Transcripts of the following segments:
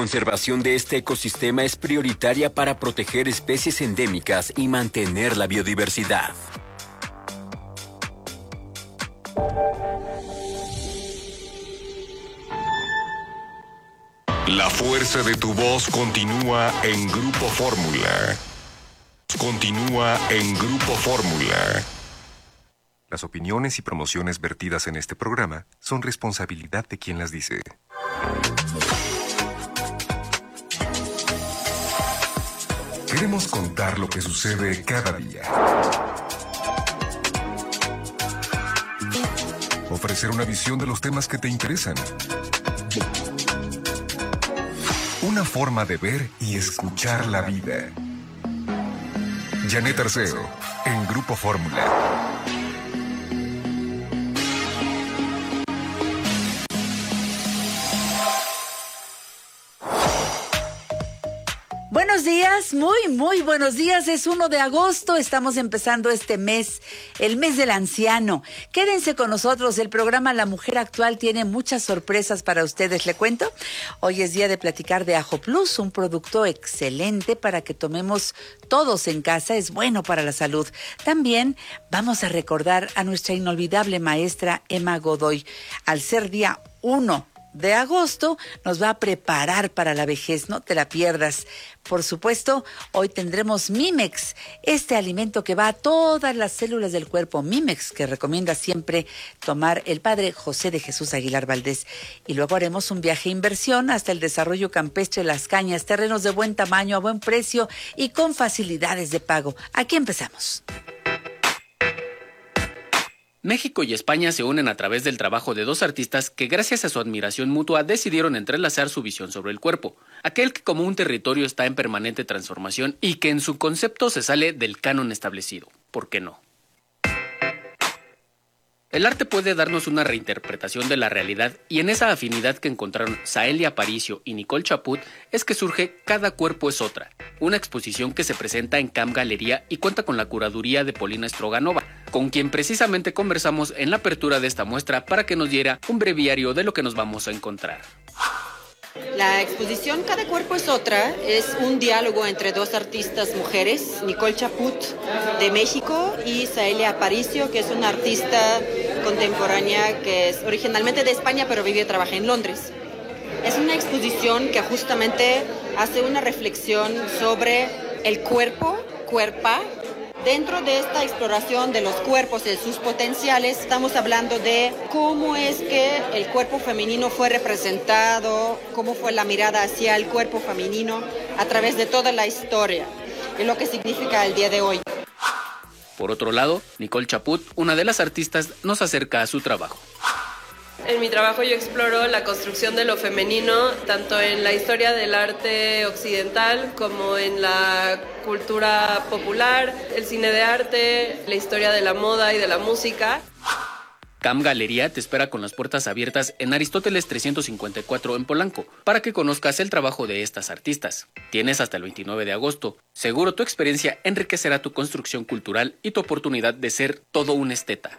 conservación de este ecosistema es prioritaria para proteger especies endémicas y mantener la biodiversidad. La fuerza de tu voz continúa en Grupo Fórmula. Continúa en Grupo Fórmula. Las opiniones y promociones vertidas en este programa son responsabilidad de quien las dice. Queremos contar lo que sucede cada día. Ofrecer una visión de los temas que te interesan. Una forma de ver y escuchar la vida. Janet Arceo, en Grupo Fórmula. Buenos días, muy buenos días. Es 1 de agosto, estamos empezando este mes, el mes del anciano. Quédense con nosotros, el programa La Mujer Actual tiene muchas sorpresas para ustedes, ¿le cuento? Hoy es día de platicar de Ajo Plus, un producto excelente para que tomemos todos en casa, es bueno para la salud. También vamos a recordar a nuestra inolvidable maestra Emma Godoy. Al ser día 1 de agosto, nos va a preparar para la vejez, no te la pierdas. Por supuesto, hoy tendremos Mimex, este alimento que va a todas las células del cuerpo, Mimex, que recomienda siempre tomar el padre José de Jesús Aguilar Valdés. Y luego haremos un viaje de inversión hasta el desarrollo campestre de Las Cañas, terrenos de buen tamaño, a buen precio y con facilidades de pago. Aquí empezamos. México y España se unen a través del trabajo de dos artistas que gracias a su admiración mutua decidieron entrelazar su visión sobre el cuerpo, aquel que como un territorio está en permanente transformación y que en su concepto se sale del canon establecido. ¿Por qué no? El arte puede darnos una reinterpretación de la realidad y en esa afinidad que encontraron Saelia Aparicio y Nicole Chaput es que surge Cada Cuerpo es Otra, una exposición que se presenta en CAM Galería y cuenta con la curaduría de Polina Stroganova, con quien precisamente conversamos en la apertura de esta muestra para que nos diera un breviario de lo que nos vamos a encontrar. La exposición Cada Cuerpo es Otra es un diálogo entre dos artistas mujeres, Nicole Chaput de México y Saelia Aparicio, que es una artista contemporánea que es originalmente de España pero vive y trabaja en Londres. Es una exposición que justamente hace una reflexión sobre el cuerpo, cuerpa. Dentro de esta exploración de los cuerpos y sus potenciales, estamos hablando de cómo es que el cuerpo femenino fue representado, cómo fue la mirada hacia el cuerpo femenino a través de toda la historia y lo que significa el día de hoy. Por otro lado, Nicole Chaput, una de las artistas, nos acerca a su trabajo. En mi trabajo yo exploro la construcción de lo femenino, tanto en la historia del arte occidental como en la cultura popular, el cine de arte, la historia de la moda y de la música. CAM Galería te espera con las puertas abiertas en Aristóteles 354 en Polanco, para que conozcas el trabajo de estas artistas. Tienes hasta el 29 de agosto. Seguro tu experiencia enriquecerá tu construcción cultural y tu oportunidad de ser todo un esteta.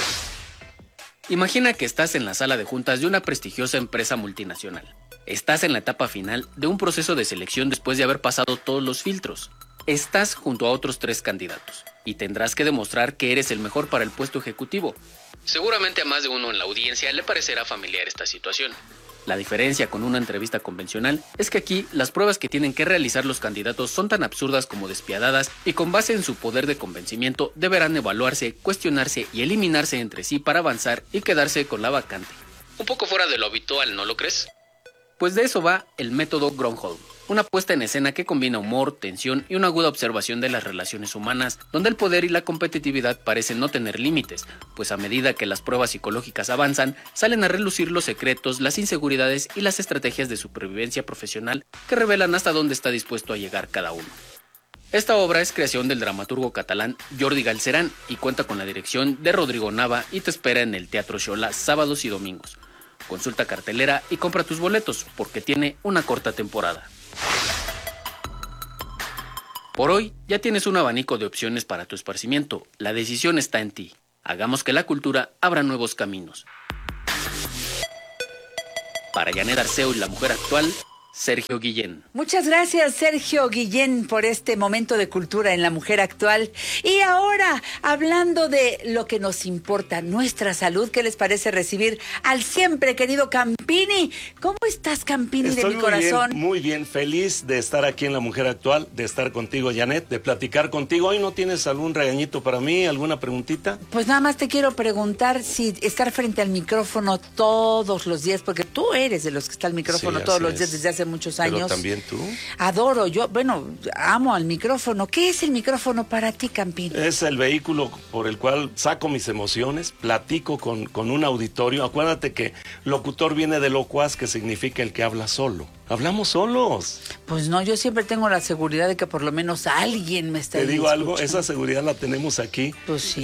Imagina que estás en la sala de juntas de una prestigiosa empresa multinacional. Estás en la etapa final de un proceso de selección después de haber pasado todos los filtros. Estás junto a otros 3 candidatos y tendrás que demostrar que eres el mejor para el puesto ejecutivo. Seguramente a más de uno en la audiencia le parecerá familiar esta situación. La diferencia con una entrevista convencional es que aquí las pruebas que tienen que realizar los candidatos son tan absurdas como despiadadas y con base en su poder de convencimiento deberán evaluarse, cuestionarse y eliminarse entre sí para avanzar y quedarse con la vacante. Un poco fuera de lo habitual, ¿no lo crees? Pues de eso va el método Gronholm, una puesta en escena que combina humor, tensión y una aguda observación de las relaciones humanas, donde el poder y la competitividad parecen no tener límites, pues a medida que las pruebas psicológicas avanzan, salen a relucir los secretos, las inseguridades y las estrategias de supervivencia profesional que revelan hasta dónde está dispuesto a llegar cada uno. Esta obra es creación del dramaturgo catalán Jordi Galcerán y cuenta con la dirección de Rodrigo Nava y te espera en el Teatro Xola sábados y domingos. Consulta cartelera y compra tus boletos porque tiene una corta temporada. Por hoy ya tienes un abanico de opciones para tu esparcimiento. La decisión está en ti. Hagamos que la cultura abra nuevos caminos. Para Janet Arceo y La Mujer Actual, Sergio Guillén. Muchas gracias, Sergio Guillén, por este momento de cultura en La Mujer Actual. Y ahora, hablando de lo que nos importa, nuestra salud, ¿qué les parece recibir al siempre querido Campini? ¿Cómo estás, Campini, de mi corazón? Muy bien, feliz de estar aquí en La Mujer Actual, de estar contigo, Janet, de platicar contigo. ¿Hoy no tienes algún regañito para mí, alguna preguntita? Pues nada más te quiero preguntar si estar frente al micrófono todos los días, porque tú eres de los que está al micrófono todos los días desde hace muchos años. Pero también tú. Adoro, amo al micrófono. ¿Qué es el micrófono para ti, Campín? Es el vehículo por el cual saco mis emociones, platico con un auditorio. Acuérdate que locutor viene de locuaz, que significa el que habla solo. Hablamos solos. Pues no, yo siempre tengo la seguridad de que por lo menos alguien me está escuchando. Te digo algo, escuchando. Esa seguridad la tenemos aquí. Pues sí.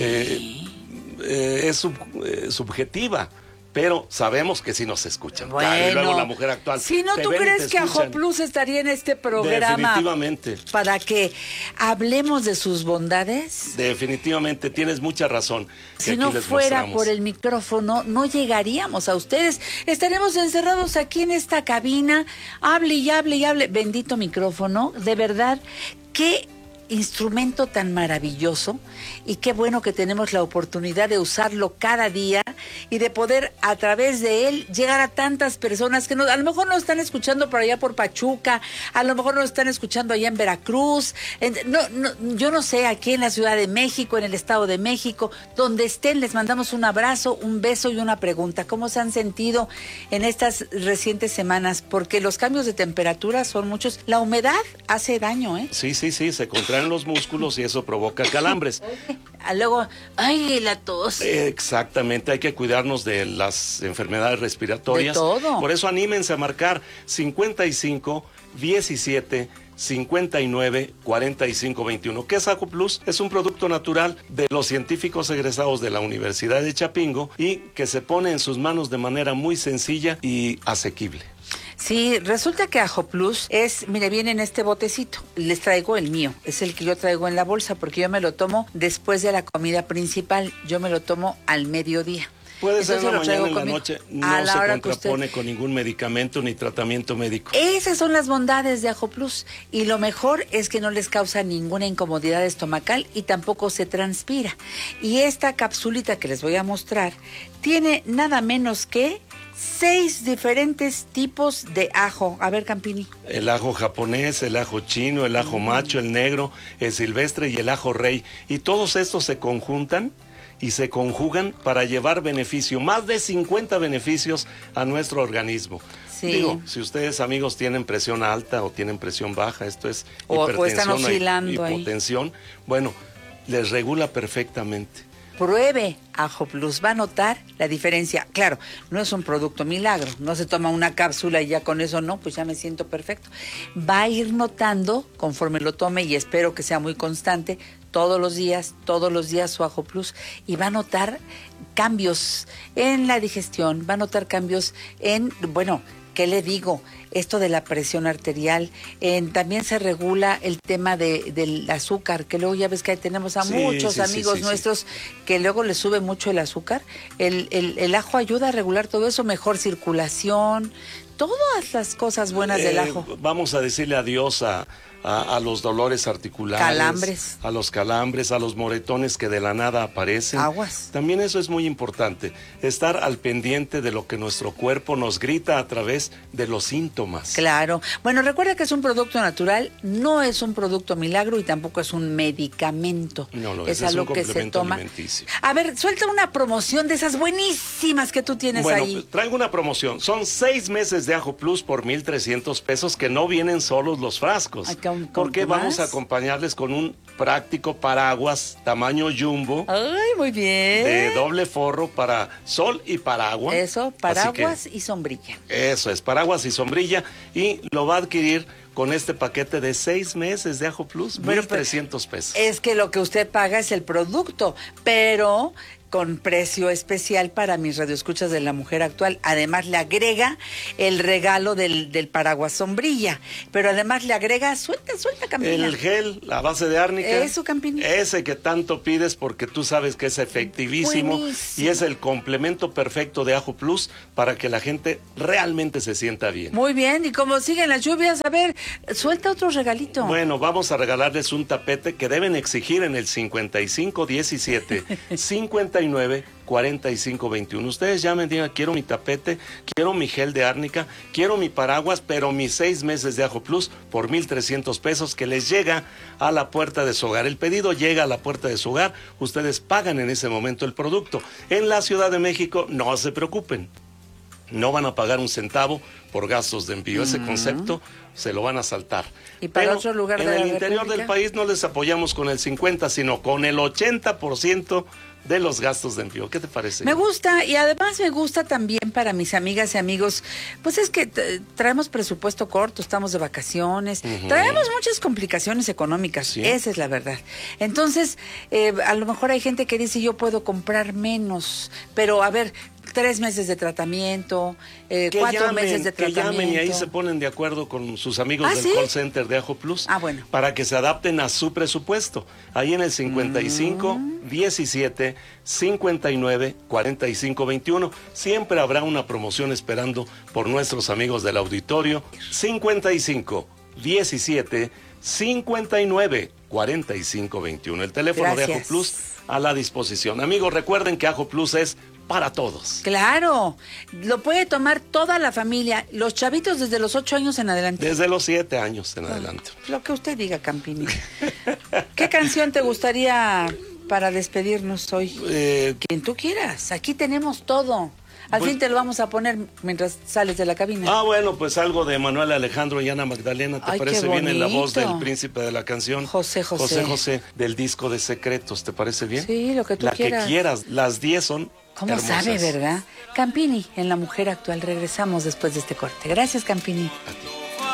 Es subjetiva. Pero sabemos que sí nos escuchan. Bueno, claro, y luego La Mujer Actual. Si no, ¿tú crees que Ajo Plus estaría en este programa? Definitivamente. Para que hablemos de sus bondades. Definitivamente, tienes mucha razón. Si no fuera por el micrófono, no llegaríamos a ustedes. Estaremos encerrados aquí en esta cabina. Hable y hable y hable. Bendito micrófono. De verdad, qué instrumento tan maravilloso, y qué bueno que tenemos la oportunidad de usarlo cada día y de poder a través de él llegar a tantas personas que a lo mejor nos están escuchando por allá por Pachuca, a lo mejor nos están escuchando allá en Veracruz, yo no sé, aquí en la Ciudad de México, en el Estado de México, donde estén, les mandamos un abrazo, un beso y una pregunta. ¿Cómo se han sentido en estas recientes semanas? Porque los cambios de temperatura son muchos. La humedad hace daño, ¿eh? Sí, se contraen los músculos y eso provoca calambres. Luego, la tos. Exactamente, hay que cuidarnos de las enfermedades respiratorias. De todo. Por eso anímense a marcar 55 17 59 45 21. ¿Qué es Ajo Plus? Es un producto natural de los científicos egresados de la Universidad de Chapingo y que se pone en sus manos de manera muy sencilla y asequible. Sí, resulta que Ajo Plus viene en este botecito. Les traigo el mío, es el que yo traigo en la bolsa, porque yo me lo tomo después de la comida principal, yo me lo tomo al mediodía. Puede ser en la mañana, en la noche, no se contrapone con ningún medicamento ni tratamiento médico. Esas son las bondades de Ajo Plus, y lo mejor es que no les causa ninguna incomodidad estomacal y tampoco se transpira. Y esta capsulita que les voy a mostrar tiene nada menos que 6 diferentes tipos de ajo. A ver, Campini. El ajo japonés, el ajo chino, el ajo macho, el negro, el silvestre y el ajo rey. Y todos estos se conjuntan y se conjugan para llevar beneficio, más de 50 beneficios a nuestro organismo. Sí. Digo, si ustedes, amigos, tienen presión alta o tienen presión baja, esto es hipertensión o están oscilando o hipotensión, bueno, les regula perfectamente. Pruebe Ajo Plus, va a notar la diferencia. Claro, no es un producto milagro, no se toma una cápsula y ya con eso no, pues ya me siento perfecto. Va a ir notando conforme lo tome, y espero que sea muy constante, todos los días su Ajo Plus, y va a notar cambios en la digestión, va a notar cambios en, ¿qué le digo? Esto de la presión arterial, también se regula el tema del azúcar, que luego ya ves que tenemos a muchos amigos nuestros que luego les sube mucho el azúcar. El ajo ayuda a regular todo eso, mejor circulación, todas las cosas buenas del ajo. Vamos a decirle adiós a los dolores articulares, calambres, a los calambres, a los moretones que de la nada aparecen. Aguas. También eso es muy importante, estar al pendiente de lo que nuestro cuerpo nos grita a través de los síntomas. Claro. Bueno, recuerda que es un producto natural, no es un producto milagro y tampoco es un medicamento. No, es algo que se toma. Alimenticio. A ver, suelta una promoción de esas buenísimas que tú tienes ahí. Bueno, traigo una promoción. Son 6 meses de Ajo Plus por 1,300 pesos, que no vienen solos los frascos. Porque vamos a acompañarles con un práctico paraguas tamaño jumbo. Ay, muy bien. De doble forro para sol y paraguas. Eso, paraguas y sombrilla. Eso es, paraguas y sombrilla. Y lo va a adquirir con este paquete de 6 meses de Ajo Plus, 1,300 pesos. Es que lo que usted paga es el producto, pero con precio especial para mis radioescuchas de La Mujer Actual. Además le agrega el regalo del paraguas sombrilla, pero además le agrega, suelta Campina. El gel, la base de árnica. Eso, Campina. Ese que tanto pides porque tú sabes que es efectivísimo. Buenísimo. Y es el complemento perfecto de Ajo Plus para que la gente realmente se sienta bien. Muy bien, y como siguen las lluvias, a ver, suelta otro regalito. Bueno, vamos a regalarles un tapete que deben exigir en el 5517 59 45 21. Ustedes llamen, digan, quiero mi tapete, quiero mi gel de árnica, quiero mi paraguas, pero mis 6 meses de Ajo Plus por 1,300 pesos que les llega a la puerta de su hogar. El pedido llega a la puerta de su hogar, ustedes pagan en ese momento el producto. En la Ciudad de México, no se preocupen, no van a pagar un centavo por gastos de envío. Ese concepto se lo van a saltar. Y para Pero otro lugar de en la el interior República, del país no les apoyamos con el 50, sino con el 80% de los gastos de envío. ¿Qué te parece? me gusta, y además me gusta también para mis amigas y amigos, pues es que traemos presupuesto corto, estamos de vacaciones, traemos muchas complicaciones económicas, Sí. esa es la verdad. Entonces, a lo mejor hay gente que dice, yo puedo comprar menos, pero a ver, 3 meses de tratamiento, 4 meses de que tratamiento. llamen y ahí se ponen de acuerdo con sus amigos del ¿sí? call center de Ajo Plus. Bueno. Para que se adapten a su presupuesto. Ahí en el 55 17 59 45 21. Siempre habrá una promoción esperando por nuestros amigos del auditorio. 55 17 59 45 21. El teléfono de Gracias. Ajo Plus a la disposición. Amigos, recuerden que Ajo Plus es para todos. Claro, lo puede tomar toda la familia, los chavitos desde los 8 años en adelante. Desde los 7 años en adelante. Lo que usted diga, Campini. ¿Qué canción te gustaría para despedirnos hoy? Quien tú quieras, aquí tenemos todo. Al Pues- fin te lo vamos a poner mientras sales de la cabina. Bueno, pues algo de Manuel Alejandro y Ana Magdalena. ¿Te Ay, parece qué bien en la voz bonito. del príncipe de la canción? José José. José, del disco de Secretos. ¿Te parece bien? Sí, lo que tú la quieras. que quieras. Las 10 son ¿Cómo hermosas. sabe, verdad? Campini, en La Mujer Actual. Regresamos después de este corte. Gracias, Campini. A ti.